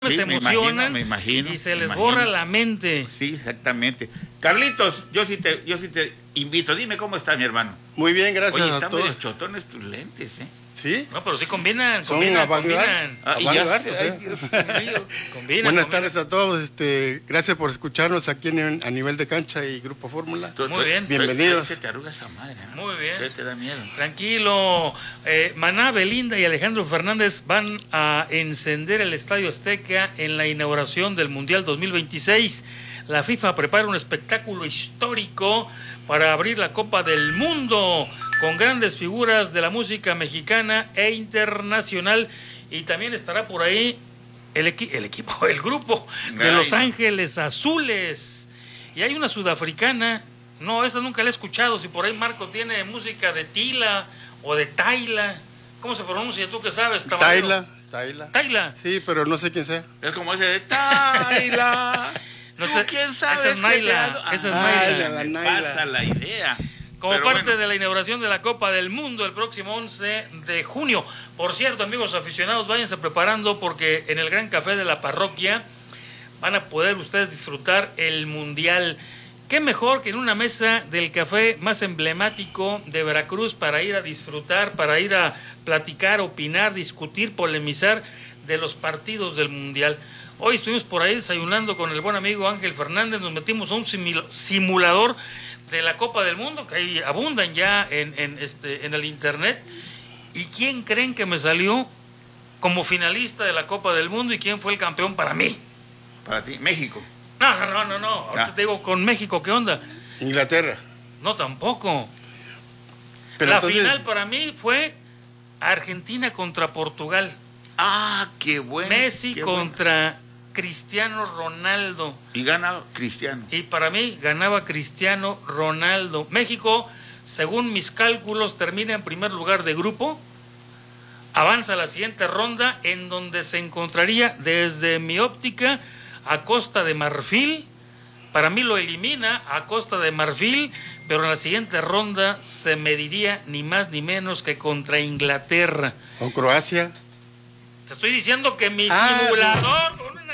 Sí, se emocionan, me imagino, y se les borra la mente. Sí, exactamente. Carlitos, yo sí te invito. Dime cómo está mi hermano. Muy bien, gracias. Oye, a están todos. medio chotones tus lentes, ¿eh? ¿Sí? No, pero sí combinan. Combinan. Buenas tardes a todos. Gracias por escucharnos aquí a nivel de cancha y Grupo Fórmula. Muy bien. Bienvenidos. Se te arruga esa madre, ¿no? Muy bien. Te da miedo. Tranquilo. Maná, Belinda y Alejandro Fernández van a encender el Estadio Azteca en la inauguración del Mundial 2026. La FIFA prepara un espectáculo histórico para abrir la Copa del Mundo, con grandes figuras de la música mexicana e internacional, y también estará por ahí el grupo de Los Ángeles Azules, y hay una sudafricana, no, esta nunca la he escuchado, si por ahí Marco tiene música de Tila o de Taila, ¿cómo se pronuncia? ¿Tú qué sabes? Taila. Sí, pero no sé quién sea. Es como ese de Taila. No sé, quién sabe. Esa es Naila. Esa es Naila. Me pasa la idea. Como parte de la inauguración de la Copa del Mundo el próximo 11 de junio. Por cierto, amigos aficionados, váyanse preparando porque en el Gran Café de la Parroquia van a poder ustedes disfrutar el Mundial. Qué mejor que en una mesa del café más emblemático de Veracruz para ir a disfrutar, para ir a platicar, opinar, discutir, polemizar de los partidos del Mundial. Hoy estuvimos por ahí desayunando con el buen amigo Ángel Fernández, nos metimos a un simulador de la Copa del Mundo, que ahí abundan ya en el internet. ¿Y quién creen que me salió como finalista de la Copa del Mundo y quién fue el campeón para mí? Para ti, México. No. Ahorita te digo con México, ¿qué onda? Inglaterra. No, tampoco. Pero la entonces... final para mí fue Argentina contra Portugal. Ah, qué bueno. Messi contra Cristiano Ronaldo. Y gana Cristiano. Y para mí ganaba Cristiano Ronaldo. México, según mis cálculos, termina en primer lugar de grupo. Avanza a la siguiente ronda, en donde se encontraría, desde mi óptica, a Costa de Marfil. Para mí lo elimina a Costa de Marfil, pero en la siguiente ronda se mediría ni más ni menos que contra Inglaterra. ¿O Croacia? Te estoy diciendo que mi simulador con una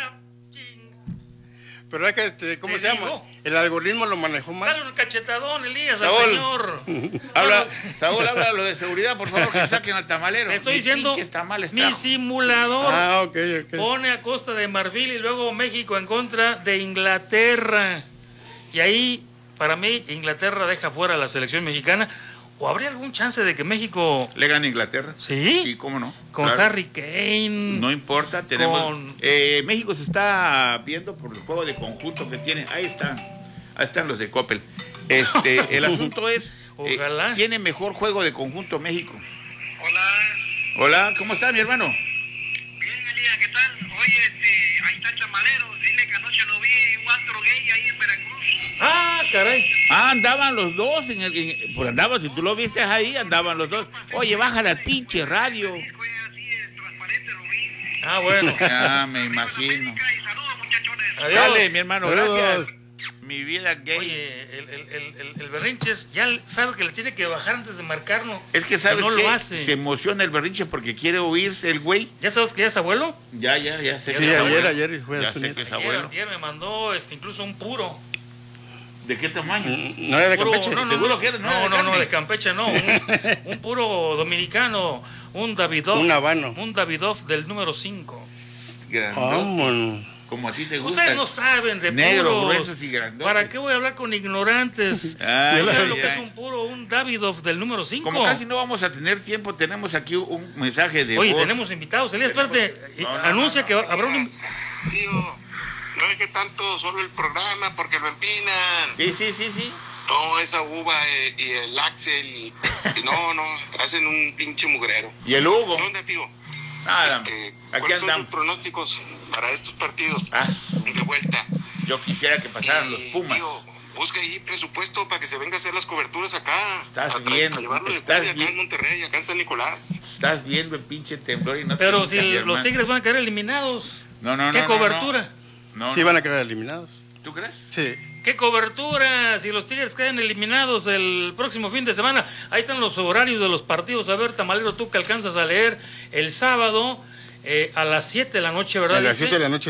pero es que, ¿cómo se llama? El algoritmo lo manejó mal. Dale un cachetadón, Elías, al señor. Saúl, habla lo de seguridad, por favor, que saquen al tamalero. Te estoy diciendo, mi simulador pone a Costa de Marfil y luego México en contra de Inglaterra. Y ahí, para mí, Inglaterra deja fuera a la selección mexicana. ¿O habría algún chance de que México le gane a Inglaterra? Sí. Sí, cómo no. Con claro. Harry Kane. No importa, tenemos. México se está viendo por el juego de conjunto que tiene. Ahí están los de Coppel. El asunto es, ojalá. Tiene mejor juego de conjunto México. Hola, ¿cómo está mi hermano? Bien, Elías, ¿qué tal? Oye, ahí está el Chamalero. Dile que anoche lo vi en un antro gay ahí en Veracruz. Ah, caray. Andaban los dos pues andaban, si tú lo viste ahí, andaban los dos. Oye, baja la pinche radio. Fue así, transparente, lo vi. Ah, bueno. Ya me imagino. Y saludos, muchachones. Adiós. Dale, mi hermano, Saludos. gracias. Mi vida gay. Oye, el Berrinches ya sabe que le tiene que bajar antes de marcarnos. Es que sabes no que lo hace. Se emociona el Berrinche porque quiere oírse el güey. ¿Ya sabes que ya es abuelo? Ya sé. Sí, ayer fue a su sé que es nieto. abuelo. Ayer me mandó incluso un puro. ¿De qué tamaño? ¿No era de Puro, Campeche? ¿Seguro que era? No, de Campeche no. Un puro dominicano, un Davidoff. Un habano. Un Davidoff del número 5. Grandote. Como a ti te gusta. Ustedes no saben de negro, puros. gruesos y grandotes. ¿Para qué voy a hablar con ignorantes? ¿No saben lo que es un puro, un Davidoff del número 5? Como casi no vamos a tener tiempo, tenemos aquí un mensaje de Oye, voz. Tenemos invitados. Elías, espérate, anuncia que habrá un... Tío, no es que tanto solo el programa porque lo empinan. Sí. No, esa uva y el Axel y no, hacen un pinche mugrero. ¿Y el Hugo? ¿Dónde, tío? Nada, aquí ¿Cuáles son sus andamos. pronósticos para estos partidos Ah, de vuelta? yo quisiera que pasaran los Pumas. Tío, busca ahí presupuesto para que se venga a hacer las coberturas acá. Estás a viendo, llevarlo de estás Cumbia, acá bien. en Monterrey, acá en San Nicolás. Estás viendo el pinche temblor y no Pero te si digas, los hermano. Tigres van a quedar eliminados. No. ¿Qué cobertura? No. Sí, van a quedar eliminados. ¿Tú crees? Sí. ¿Qué cobertura? Si los Tigres quedan eliminados el próximo fin de semana. Ahí están los horarios de los partidos. A ver, Tamalero, tú que alcanzas a leer el sábado. a las 7 de la noche, ¿verdad? A las 7 de la noche